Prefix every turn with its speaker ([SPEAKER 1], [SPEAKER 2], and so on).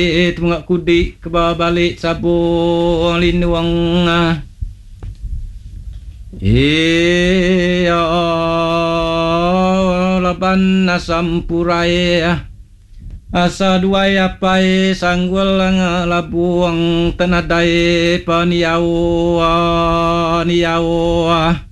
[SPEAKER 1] tungak kudik ke bawah balik sabung linuang ya laban nasampurai asa duai apai sanggul labuang tenadai paniau